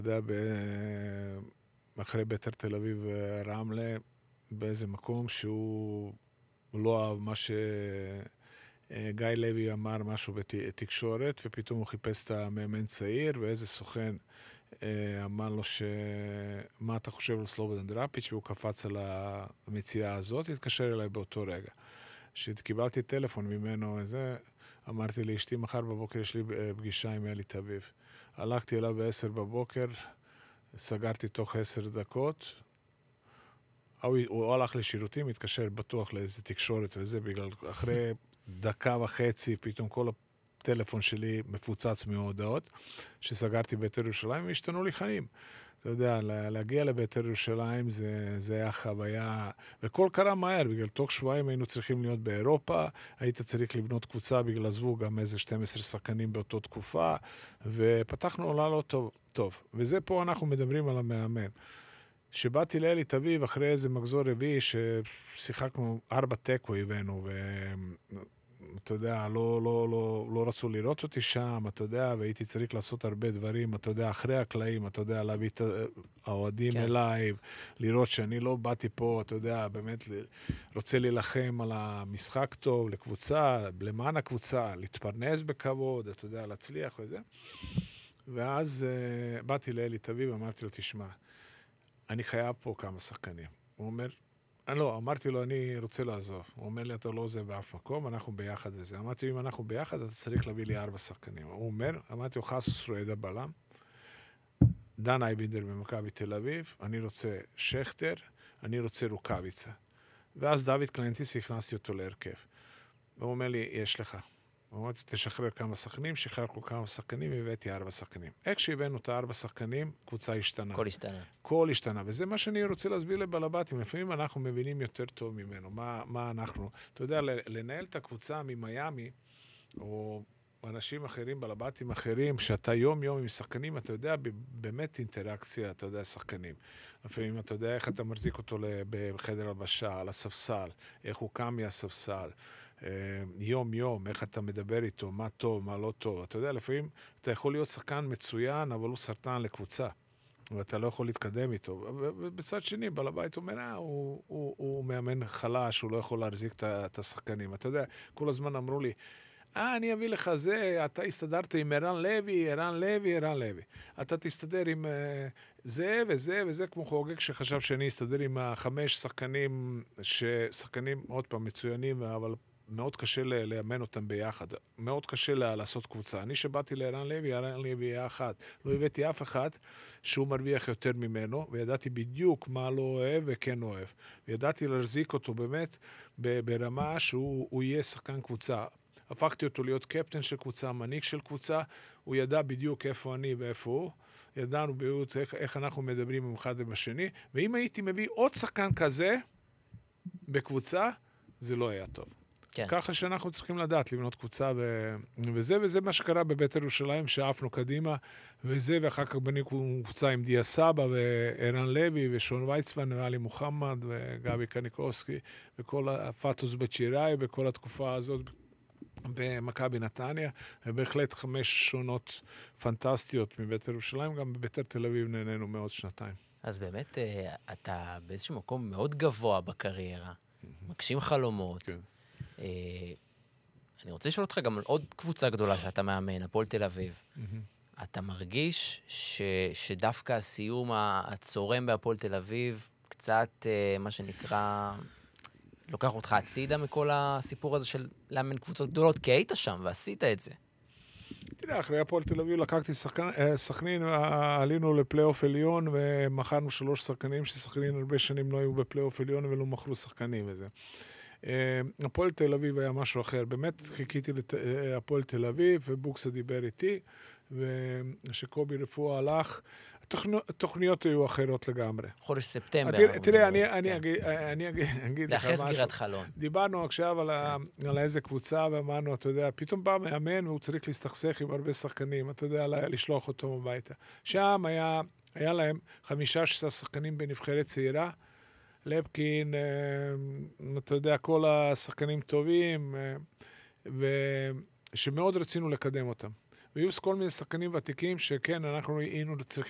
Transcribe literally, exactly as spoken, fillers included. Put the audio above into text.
אתה יודע, אחרי בית"ר תל אביב רמלה, באיזה מקום שהוא לא אהב מה שגיא לוי אמר משהו בתקשורת, ופתאום הוא חיפש את המאמן צעיר, ואיזה סוכן אמר לו שמה אתה חושב על סלובודן דראפיץ', והוא קפץ על המציאה הזאת, התקשר אליי באותו רגע. כשקיבלתי טלפון ממנו, איזה, אמרתי לאשתי, מחר בבוקר יש לי פגישה עם אלי תביב. הלכתי אליו בעשר בבוקר, סגרתי תוך עשר דקות, הוא, הוא הלך לשירותים, התקשר בטוח לאיזה תקשורת וזה, בגלל אחרי דקה וחצי, פתאום כל הטלפון שלי מפוצץ מהודעות, שסגרתי בית"ר ירושלים, והשתנו לי חיים. אתה יודע, להגיע לבית"ר ירושלים זה, זה היה חוויה, וכל קרה מהר, בגלל תוך שבועיים היינו צריכים להיות באירופה, היית צריך לבנות קבוצה, בגלל עזבו גם איזה שנים עשר שחקנים באותו תקופה, ופתחנו עולה לא טוב, טוב. וזה פה אנחנו מדברים על המאמן. שבאתי לאלי תביב אחרי איזה מחזור רביעי, ששיחקנו ארבע טקו הבאנו, ואתה יודע, לא, לא, לא, לא רצו לראות אותי שם, אתה יודע, והייתי צריך לעשות הרבה דברים, אתה יודע, אחרי הקלעים, אתה יודע, להביא את האוהדים כן. אליי, לראות שאני לא באתי פה, אתה יודע, באמת רוצה להילחם על המשחק טוב, לקבוצה, למען הקבוצה, להתפרנס בכבוד, אתה יודע, להצליח וזה. ואז uh, באתי לאלי תביב, אמרתי לו, תשמע, אני חייב פה כמה שחקנים. הוא אומר, אני לא, אמרתי לו, אני רוצה לעזוב. הוא אומר לי, אתה לא עוזב באף מקום, אנחנו ביחד וזה. אמרתי, אם אנחנו ביחד, אתה צריך להביא לי ארבע שחקנים. הוא אומר, אמרתי לו, חסוס רועדה בלם, דן אייבינדר במכבי תל אביב, אני רוצה שכטר, אני רוצה רוקאביצה. ואז דוד קלנטיס, הכנסתי אותו להרכב. והוא אומר לי, יש לך. אמרתי, תשחרר כמה שחקנים, שחררנו כמה שחקנים, והבאתי ארבע שחקנים. איך שהבאנו את הארבע שחקנים, קבוצה השתנה. כל השתנה. כל השתנה, וזה מה שאני רוצה להסביר לבלבטים. לפעמים אנחנו מבינים יותר טוב ממנו, מה, מה אנחנו... אתה יודע, לנהל את הקבוצה ממיימי, או אנשים אחרים, בלבטים אחרים, שאתה יום-יום עם שחקנים, אתה יודע, באמת אינטראקציה, אתה יודע, שחקנים. לפעמים אתה יודע איך אתה מחזיק אותו בחדר הלבשה, על הספסל, איך הוא קם מהספסל. יום יום, איך אתה מדבר איתו, מה טוב, מה לא טוב. אתה יודע, לפעמים אתה יכול להיות שחקן מצוין, אבל הוא סרטן לקבוצה, ואתה לא יכול להתקדם איתו. ובצד שני, בעל הבית אומר, אה, הוא, הוא, הוא מאמן חלש, הוא לא יכול להחזיק את השחקנים. אתה יודע, כל הזמן אמרו לי, אה, אני אביא לך זה, אתה הסתדרת עם ערן לוי, ערן לוי, ערן לוי. אתה תסתדר עם uh, זה וזה וזה, כמו חוגג שחשב שאני אסתדר עם החמש שחקנים, ששחקנים עוד פעם מצוינים, אבל מאוד קשה לאמן אותם ביחד, מאוד קשה לעשות קבוצה. אני שבאתי לערן לוי, ערן לוי היה אחד. לא הבאתי אף אחד שהוא מרוויח יותר ממנו, וידעתי בדיוק מה לא אוהב וכן אוהב. וידעתי להחזיק אותו באמת ברמה שהוא יהיה שחקן קבוצה. הפכתי אותו להיות קפטן של קבוצה, מנהיג של קבוצה, הוא ידע בדיוק איפה אני ואיפה הוא, ידענו בדיוק איך, איך אנחנו מדברים עם אחד ובשני, ואם הייתי מביא עוד שחקן כזה בקבוצה, זה לא היה טוב. כן. ככה שאנחנו צריכים לדעת לבנות קבוצה, ו... וזה וזה מה שקרה בבית"ר ירושלים, שאפנו קדימה, וזה, ואחר כך בנינו קבוצה עם דיה סבא, וערן לוי, ושון ויצמן, ואלי מוחמד, וגבי קניקובסקי, וכל הפטוס בצ'יראי, בכל התקופה הזאת, במכבי נתניה, ובהחלט חמש שונות פנטסטיות מבית"ר ירושלים, גם בבית"ר תל אביב נהנינו מאוד שנתיים. אז באמת, אתה באיזשהו מקום מאוד גבוה בקריירה, מגשים חלומות. כן. אני רוצה לשאול אותך גם על עוד קבוצה גדולה שאתה מאמן, הפועל תל אביב. אתה מרגיש ש, שדווקא הסיום הצורם בהפועל תל אביב, קצת, מה שנקרא, לוקח אותך הצידה מכל הסיפור הזה של לאמן קבוצות גדולות, כי היית שם ועשית את זה. תראה, אחרי הפועל תל אביב לקחתי סכנין, עלינו לפלייאוף עליון, ומכרנו שלוש שחקנים, שסכנין הרבה שנים לא היו בפלייאוף עליון, ולא מכרו שחקנים וזה. הפועל תל אביב היה משהו אחר. באמת חיכיתי להפועל תל אביב, ובוקסה דיבר איתי, ושקובי רפואה הלך. התוכניות היו אחרות לגמרי. חודש ספטמבר. תראה, אני אגיד לך משהו. זה אחרי סגירת חלון. דיברנו עכשיו על איזה קבוצה, ואמרנו, אתה יודע, פתאום בא מאמן, והוא צריך להסתכסך עם הרבה שחקנים, אתה יודע, לשלוח אותו הביתה. שם היה להם חמישה שישה שחקנים בנבחרת צעירה, לפקין, אתה יודע, כל השחקנים טובים, ושמאוד רצינו לקדם אותם. ויהיו כל מיני שחקנים ותיקים שכן, אנחנו היינו צריכים